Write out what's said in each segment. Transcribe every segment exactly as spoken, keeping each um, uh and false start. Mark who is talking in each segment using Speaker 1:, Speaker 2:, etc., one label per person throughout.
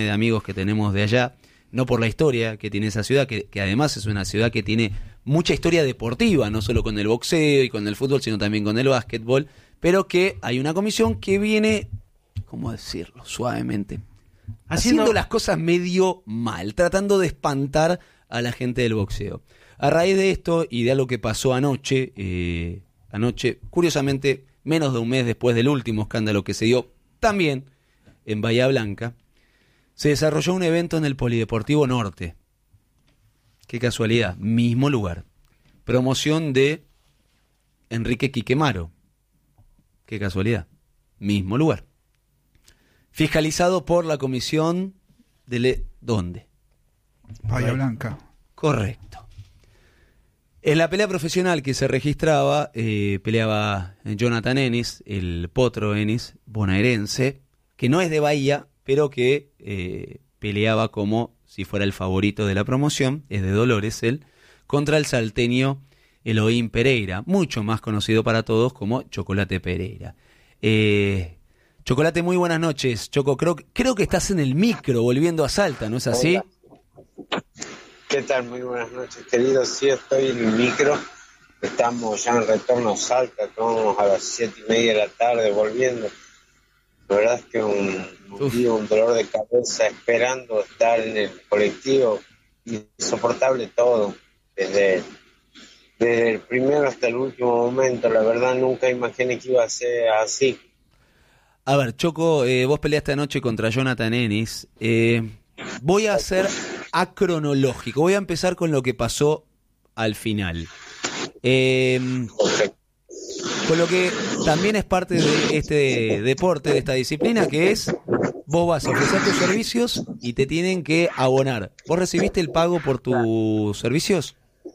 Speaker 1: de amigos que tenemos de allá, no por la historia que tiene esa ciudad, que, que además es una ciudad que tiene mucha historia deportiva, no solo con el boxeo y con el fútbol, sino también con el básquetbol, pero que hay una comisión que viene, ¿cómo decirlo? Suavemente, haciendo, haciendo las cosas medio mal, tratando de espantar a la gente del boxeo. A raíz de esto y de algo que pasó anoche, eh, anoche, curiosamente, menos de un mes después del último escándalo que se dio también en Bahía Blanca, se desarrolló un evento en el Polideportivo Norte. Qué casualidad, mismo lugar. Promoción de Enrique Quiquemaro. Qué casualidad, mismo lugar. Fiscalizado por la comisión de... Le... ¿Dónde?
Speaker 2: Bahía Blanca.
Speaker 1: Correcto. En la pelea profesional que se registraba, eh, peleaba Jonathan Ennis, el potro Ennis, bonaerense, que no es de Bahía, pero que eh, peleaba como si fuera el favorito de la promoción, es de Dolores él, contra el salteño Elohim Pereira, mucho más conocido para todos como Chocolate Pereira. Eh, Chocolate, muy buenas noches. Choco, creo, creo que estás en el micro volviendo a Salta, ¿no es así?
Speaker 3: Hola. ¿Qué tal? Muy buenas noches, queridos. Sí, estoy en el micro. Estamos ya en retorno a Salta, estamos a las siete y media de la tarde volviendo. La verdad es que un, un día, un dolor de cabeza esperando estar en el colectivo, insoportable todo, desde, desde el primero hasta el último momento. La verdad nunca imaginé que iba a ser así.
Speaker 1: A ver, Choco, eh, vos peleaste anoche contra Jonathan Ennis. Eh, voy a ser acronológico, voy a empezar con lo que pasó al final. Eh, con lo que también es parte de este deporte, de esta disciplina, que es, vos vas a ofrecer tus servicios y te tienen que abonar. ¿Vos recibiste el pago por tus servicios?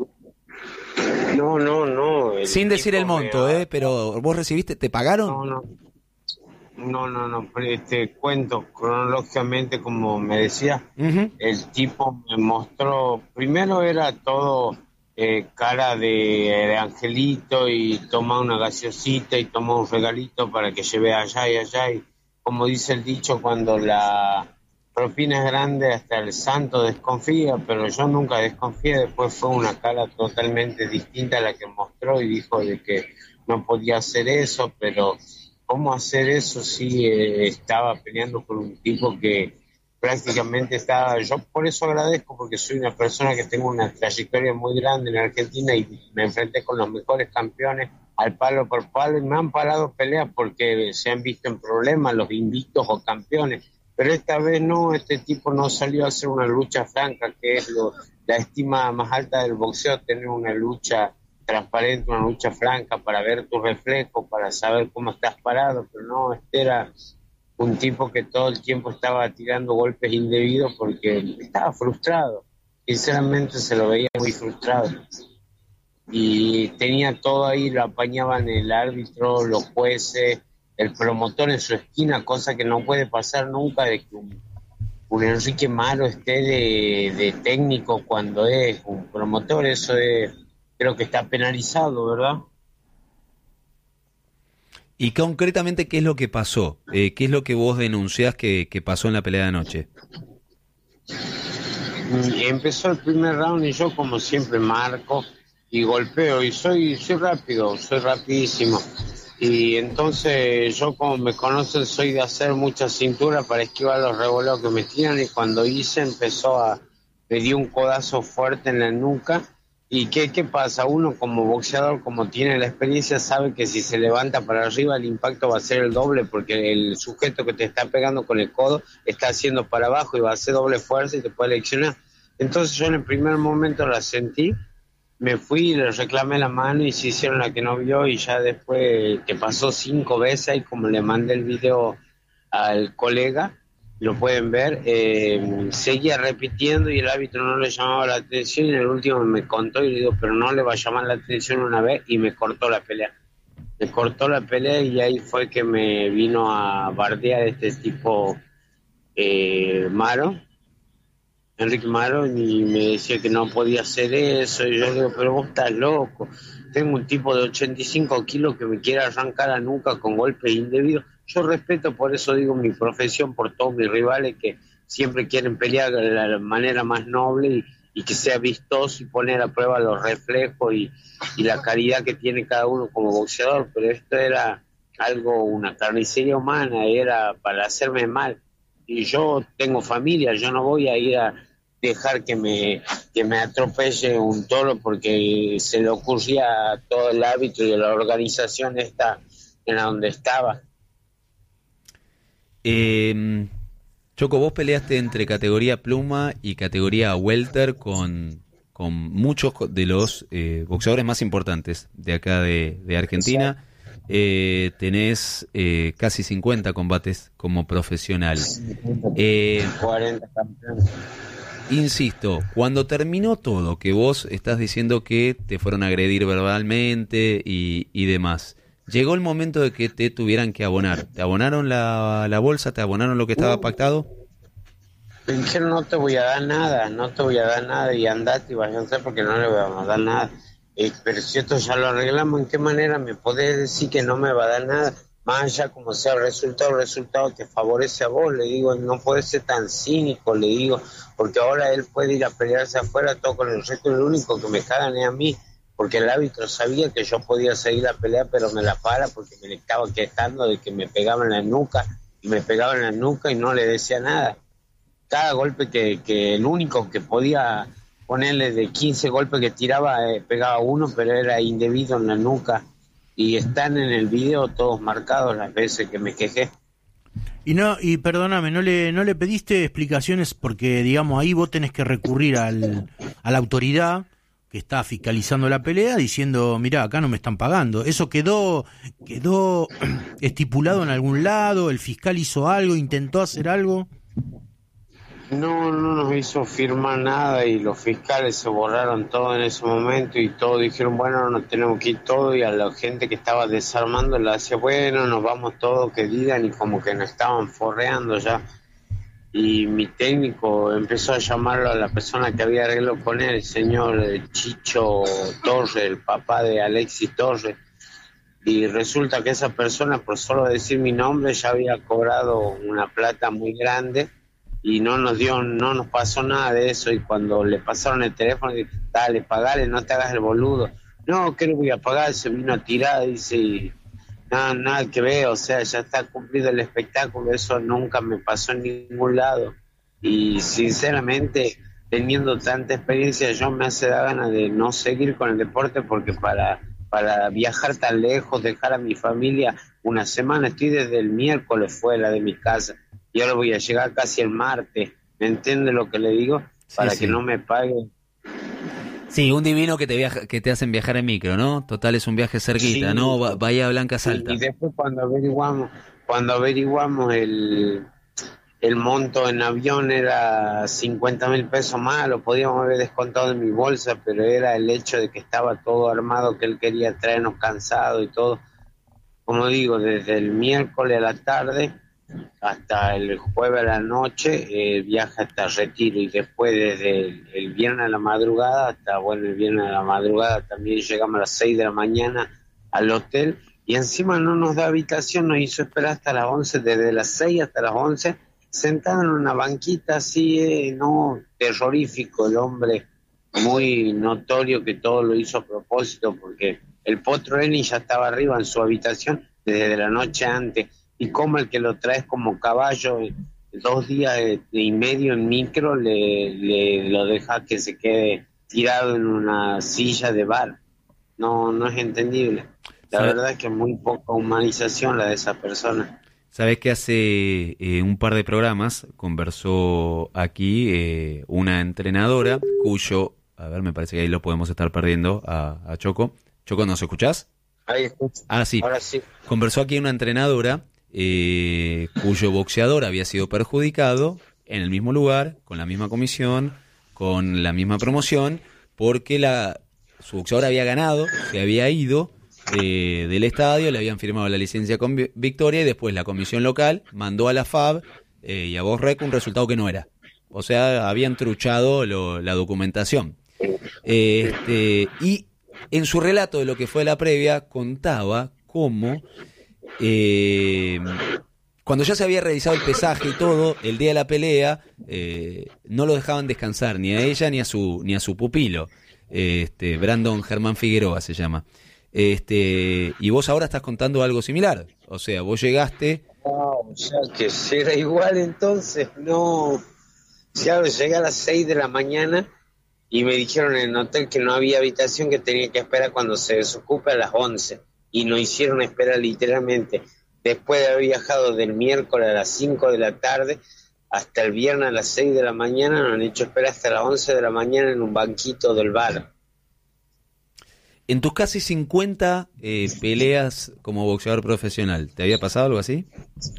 Speaker 3: No, no, no.
Speaker 1: Sin decir el monto, me... eh, pero vos recibiste, ¿te pagaron?
Speaker 3: No, no. No, no, no, este, cuento cronológicamente como me decía, uh-huh. El tipo me mostró, primero era todo eh, cara de, de angelito y toma una gaseosita y toma un regalito para que lleve allá y allá, y como dice el dicho, cuando la propina es grande hasta el santo desconfía, pero yo nunca desconfié. Después fue una cara totalmente distinta a la que mostró y dijo de que no podía hacer eso, pero... ¿Cómo hacer eso si eh, estaba peleando con un tipo que prácticamente estaba... Yo por eso agradezco, porque soy una persona que tengo una trayectoria muy grande en Argentina y me enfrenté con los mejores campeones al palo por palo y me han parado peleas porque se han visto en problemas los invictos o campeones. Pero esta vez no, este tipo no salió a hacer una lucha franca, que es lo, la estima más alta del boxeo, tener una lucha transparente, una lucha franca para ver tu reflejo, para saber cómo estás parado, pero no, este era un tipo que todo el tiempo estaba tirando golpes indebidos porque estaba frustrado, sinceramente se lo veía muy frustrado y tenía todo ahí, lo apañaban el árbitro, los jueces, el promotor en su esquina, cosa que no puede pasar nunca de que un, un Enrique Maro esté de, de técnico cuando es un promotor, eso es... Creo que está penalizado, ¿verdad?
Speaker 1: Y concretamente, ¿qué es lo que pasó? Eh, ¿Qué es lo que vos denunciás que, que pasó en la pelea de anoche?
Speaker 3: Empezó el primer round y yo, como siempre, marco y golpeo. Y soy, soy rápido, soy rapidísimo. Y entonces yo, como me conocen, soy de hacer mucha cintura para esquivar los revoleos que me tiran. Y cuando hice, empezó a... Me dio un codazo fuerte en la nuca. ¿Y qué, qué pasa? Uno como boxeador, como tiene la experiencia, sabe que si se levanta para arriba el impacto va a ser el doble porque el sujeto que te está pegando con el codo está haciendo para abajo y va a hacer doble fuerza y te puede leccionar. Entonces yo en el primer momento la sentí, me fui y le reclamé la mano y se hicieron la que no vio y ya después que pasó cinco veces y como le mandé el video al colega, lo pueden ver, eh, seguía repitiendo y el árbitro no le llamaba la atención y en el último me contó y le digo, pero no le va a llamar la atención una vez y me cortó la pelea. Me cortó la pelea y ahí fue que me vino a bardear este tipo eh, Maro, Enrique Maro, y me decía que no podía hacer eso y yo le digo, pero vos estás loco, tengo un tipo de ochenta y cinco kilos que me quiere arrancar la nuca con golpes indebidos. Yo respeto, por eso digo, mi profesión por todos mis rivales que siempre quieren pelear de la manera más noble y, y que sea vistoso y poner a prueba los reflejos y, y la calidad que tiene cada uno como boxeador, pero esto era algo, una carnicería humana, era para hacerme mal. Y yo tengo familia, yo no voy a ir a dejar que me que me atropelle un toro porque se le ocurría a todo el árbitro y a la organización esta en la donde estaba.
Speaker 1: Eh, Choco, vos peleaste entre categoría pluma y categoría welter con, con muchos de los eh, boxeadores más importantes de acá de, de Argentina. Eh, tenés eh, casi cincuenta combates como profesional. Eh,
Speaker 3: cuarenta campeones.
Speaker 1: Insisto, cuando terminó todo, que vos estás diciendo que te fueron a agredir verbalmente y, y demás, llegó el momento de que te tuvieran que abonar. ¿Te abonaron la, la bolsa? ¿Te abonaron lo que estaba pactado?
Speaker 3: Me dijeron, no te voy a dar nada, no te voy a dar nada y andate y váyanse porque no le voy a dar nada. Eh, pero si esto ya lo arreglamos, ¿en qué manera me podés decir que no me va a dar nada? Más allá como sea el resultado, el resultado te favorece a vos, le digo, no puede ser tan cínico, le digo, porque ahora él puede ir a pelearse afuera todo con el resto, el único que me cagan es a mí, porque el árbitro sabía que yo podía seguir la pelea, pero me la para porque me le estaba quejando de que me pegaba en la nuca, y me pegaba en la nuca y no le decía nada. Cada golpe que, que el único que podía ponerle de quince golpes que tiraba, eh, pegaba uno, pero era indebido en la nuca. Y están en el video todos marcados las veces que me quejé.
Speaker 4: Y no, y perdóname, no le no le pediste explicaciones porque, digamos, ahí vos tenés que recurrir al, a la autoridad que está fiscalizando la pelea diciendo, mirá, acá no me están pagando. ¿Eso quedó quedó estipulado en algún lado? ¿El fiscal hizo algo? ¿Intentó hacer algo?
Speaker 3: No, no nos hizo firmar nada y los fiscales se borraron todo en ese momento y todos dijeron, bueno, nos tenemos que ir todo, y a la gente que estaba desarmando le decía, bueno, nos vamos todos, que digan, y como que nos estaban forreando ya. Y mi técnico empezó a llamarlo a la persona que había arreglado con él, el señor Chicho Torres, el papá de Alexis Torres, y resulta que esa persona, por solo decir mi nombre, ya había cobrado una plata muy grande y no nos dio, no nos pasó nada de eso. Y cuando le pasaron el teléfono, dije, dale, pagale, no te hagas el boludo. No, ¿qué le voy a pagar? Se vino a tirar, dice, y nada, nada que ver, o sea, ya está cumplido el espectáculo, eso nunca me pasó en ningún lado. Y sinceramente, teniendo tanta experiencia, yo me hace da ganas de no seguir con el deporte, porque para, para viajar tan lejos, dejar a mi familia una semana, estoy desde el miércoles fuera de mi casa, y ahora voy a llegar casi el martes, ¿me entiende lo que le digo? Para sí, que sí. no me paguen.
Speaker 1: Sí, un divino que te viaja, que te hacen viajar en micro, ¿no? Total, es un viaje cerquita, sí, ¿no? Bahía Blanca, Salta.
Speaker 3: Y después cuando averiguamos, cuando averiguamos el, el monto en avión era cincuenta mil pesos más, lo podíamos haber descontado de mi bolsa, pero era el hecho de que estaba todo armado, que él quería traernos cansados y todo. Como digo, desde el miércoles a la tarde hasta el jueves a la noche, eh, viaja hasta Retiro, y después desde el, el viernes a la madrugada hasta, bueno, el viernes a la madrugada también llegamos a las seis de la mañana al hotel, y encima no nos da habitación, nos hizo esperar hasta las once, desde las seis hasta las once, sentado en una banquita así, eh, no, terrorífico el hombre, muy notorio que todo lo hizo a propósito, porque el Potro Eni ya estaba arriba en su habitación desde la noche antes, y como el que lo traes como caballo, dos días y medio en micro, le, le lo deja que se quede tirado en una silla de bar. No, no es entendible. La ¿Sabes? verdad es que es muy poca humanización la de esa persona.
Speaker 1: Sabes que hace eh, un par de programas conversó aquí eh, una entrenadora cuyo, a ver, me parece que ahí lo podemos estar perdiendo a, a Choco. Choco, ¿nos escuchás?
Speaker 3: Ahí escucho.
Speaker 1: Ah, sí.
Speaker 3: Ahora sí.
Speaker 1: Conversó aquí una entrenadora Eh, cuyo boxeador había sido perjudicado en el mismo lugar, con la misma comisión, con la misma promoción, porque la, su boxeador había ganado, se había ido eh, del estadio, le habían firmado la licencia con victoria, y después la comisión local mandó a la F A B eh, y a Borrec un resultado que no era. O sea, habían truchado lo, la documentación. Eh, este, y en su relato de lo que fue la previa, contaba cómo Eh, cuando ya se había realizado el pesaje y todo, el día de la pelea, eh, no lo dejaban descansar ni a ella ni a su ni a su pupilo, este Brandon Germán Figueroa se llama. Este, y vos ahora estás contando algo similar, o sea, vos llegaste...
Speaker 3: No, o sea, que era igual entonces, no... Ya llegué a las seis de la mañana y me dijeron en el hotel que no había habitación, que tenía que esperar cuando se desocupe a las once, y nos hicieron esperar literalmente, después de haber viajado del miércoles a las cinco de la tarde hasta el viernes a las seis de la mañana, nos han hecho esperar hasta las once de la mañana en un banquito del bar.
Speaker 1: En tus casi cincuenta eh, peleas como boxeador profesional, ¿te había pasado algo así?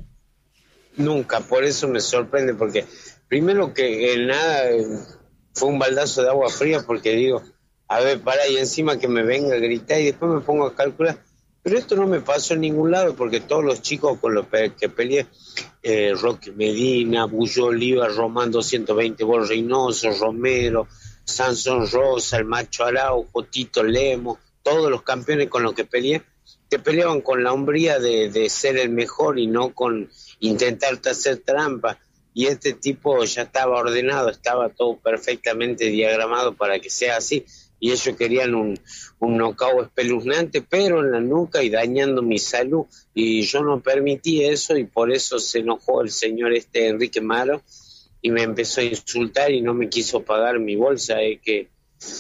Speaker 3: Nunca, por eso me sorprende, porque primero que eh, nada, eh, fue un baldazo de agua fría, porque digo, a ver, para y encima que me venga a gritar, y después me pongo a calcular, pero esto no me pasó en ningún lado, porque todos los chicos con los pe- que peleé, eh, Roque Medina, Bullo Oliva, Román doscientos veinte, Bol Reynoso, Romero, Sansón Rosa, el Macho Araujo, Tito Lemos, todos los campeones con los que peleé, que peleaban con la hombría de, de ser el mejor y no con intentar hacer trampa. Y este tipo ya estaba ordenado, estaba todo perfectamente diagramado para que sea así. Y ellos querían un, un knockout espeluznante, pero en la nuca y dañando mi salud. Y yo no permití eso, y por eso se enojó el señor este Enrique Maro y me empezó a insultar y no me quiso pagar mi bolsa. Es que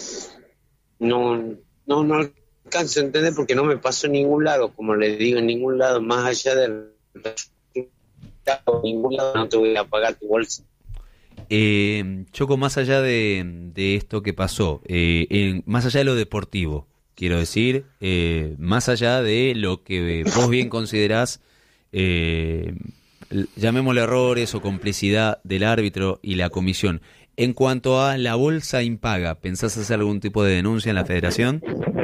Speaker 3: no, no, no alcanzo a entender, porque no me pasó en ningún lado, como les digo, en ningún lado, más allá del resultado, en ningún lado no te voy a pagar tu bolsa.
Speaker 1: Eh, Choco, más allá de, de esto que pasó, eh, en, más allá de lo deportivo, quiero decir, eh, más allá de lo que vos bien considerás, eh, llamémosle errores o complicidad del árbitro y la comisión, en cuanto a la bolsa impaga, ¿pensás hacer algún tipo de denuncia en la federación?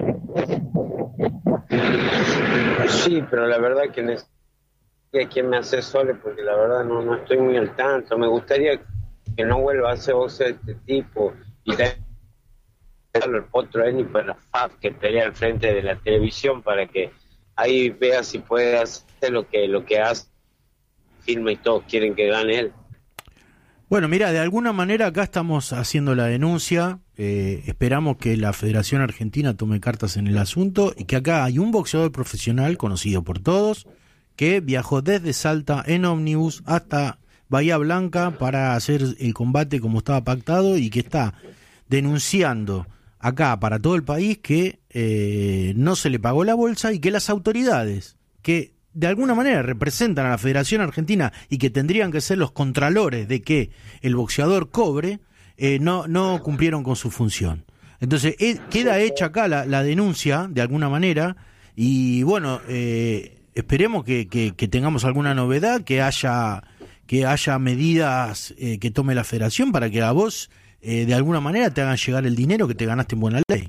Speaker 3: Sí, pero la verdad que necesito a quien me asesore, porque la verdad no, no estoy muy al tanto. Me gustaría que no vuelva a hacer boxeo de este tipo, y también el potro Eni para F A F, que pelea al frente de la televisión, para que ahí vea si puede hacer lo que lo que hace, firma, y todos quieren que gane él.
Speaker 4: Bueno, mira, de alguna manera acá estamos haciendo la denuncia, eh, esperamos que la Federación Argentina tome cartas en el asunto, y que acá hay un boxeador profesional conocido por todos que viajó desde Salta en ómnibus hasta Bahía Blanca para hacer el combate como estaba pactado, y que está denunciando acá para todo el país que eh, no se le pagó la bolsa, y que las autoridades que de alguna manera representan a la Federación Argentina y que tendrían que ser los contralores de que el boxeador cobre, eh, no, no cumplieron con su función. Entonces eh, queda hecha acá la, la denuncia de alguna manera, y bueno, eh, esperemos que, que, que tengamos alguna novedad, que haya que haya medidas eh, que tome la Federación para que a vos eh, de alguna manera te hagan llegar el dinero que te ganaste en buena ley.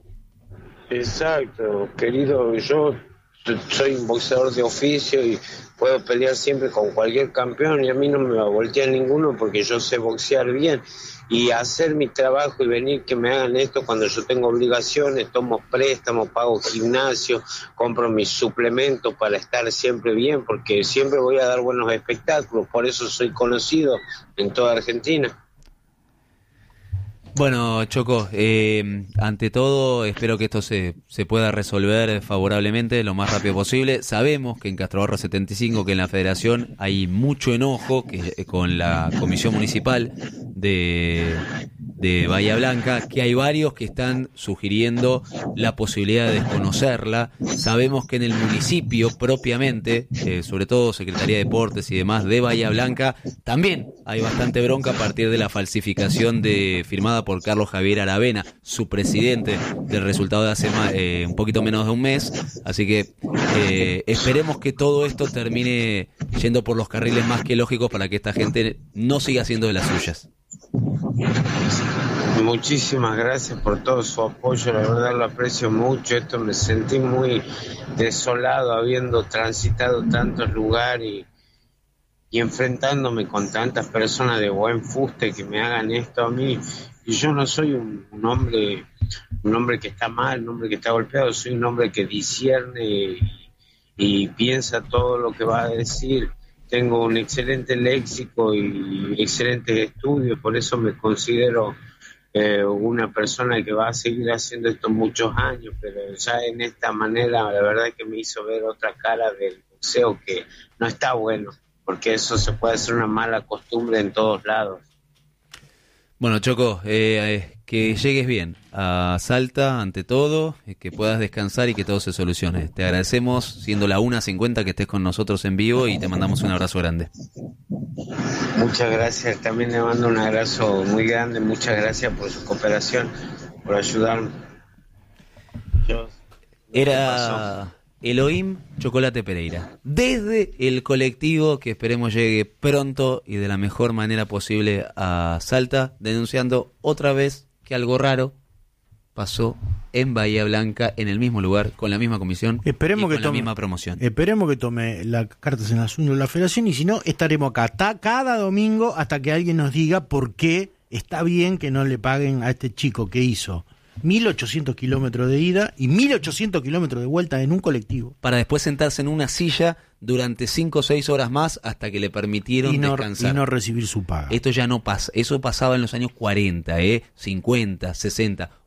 Speaker 3: Exacto, querido, yo soy un boxeador de oficio y puedo pelear siempre con cualquier campeón, y a mí no me va a voltear ninguno, porque yo sé boxear bien, y hacer mi trabajo y venir que me hagan esto cuando yo tengo obligaciones, tomo préstamos, pago gimnasio, compro mis suplementos para estar siempre bien, porque siempre voy a dar buenos espectáculos, por eso soy conocido en toda Argentina.
Speaker 1: Bueno, Choco, eh, ante todo espero que esto se, se pueda resolver favorablemente lo más rápido posible. Sabemos que en Castrobarro setenta y cinco, que en la Federación hay mucho enojo que, con la Comisión Municipal de, de Bahía Blanca, que hay varios que están sugiriendo la posibilidad de desconocerla. Sabemos que en el municipio propiamente, eh, sobre todo Secretaría de Deportes y demás de Bahía Blanca, también hay bastante bronca a partir de la falsificación de firmada por Carlos Javier Aravena, su presidente, del resultado de hace más, eh, un poquito menos de un mes. Así que eh, esperemos que todo esto termine yendo por los carriles más que lógicos para que esta gente no siga haciendo de las suyas.
Speaker 3: Muchísimas gracias por todo su apoyo, la verdad lo aprecio mucho. Esto me sentí muy desolado habiendo transitado tantos lugares y y enfrentándome con tantas personas de buen fuste que me hagan esto a mí. Y yo no soy un, un hombre un hombre que está mal, un hombre que está golpeado, soy un hombre que discierne y, y piensa todo lo que va a decir, tengo un excelente léxico y excelentes estudios, por eso me considero eh, una persona que va a seguir haciendo esto muchos años, pero ya en esta manera la verdad es que me hizo ver otra cara del boxeo que no está bueno, porque eso se puede hacer una mala costumbre en todos lados.
Speaker 1: Bueno, Choco, eh, que llegues bien a Salta ante todo, que puedas descansar y que todo se solucione. Te agradecemos, siendo la una cincuenta, que estés con nosotros en vivo y te mandamos un abrazo grande.
Speaker 3: Muchas gracias, también le mando un abrazo muy grande, muchas gracias por su cooperación, por ayudarme. Yo,
Speaker 1: Era Elohim Chocolate Pereira, desde el colectivo que esperemos llegue pronto y de la mejor manera posible a Salta, denunciando otra vez que algo raro pasó en Bahía Blanca, en el mismo lugar, con la misma comisión
Speaker 4: esperemos
Speaker 1: y
Speaker 4: que
Speaker 1: con
Speaker 4: tome,
Speaker 1: la misma promoción.
Speaker 4: Esperemos que tome las cartas en el asunto de la federación, y si no, estaremos acá ta, cada domingo hasta que alguien nos diga por qué está bien que no le paguen a este chico que hizo mil ochocientos kilómetros de ida y mil ochocientos kilómetros de vuelta en un colectivo.
Speaker 1: Para después sentarse en una silla durante cinco o seis horas más hasta que le permitieron
Speaker 4: y no,
Speaker 1: descansar.
Speaker 4: Y no recibir su paga.
Speaker 1: Esto ya no pasa. Eso pasaba en los años cuarenta, ¿eh? cincuenta, sesenta.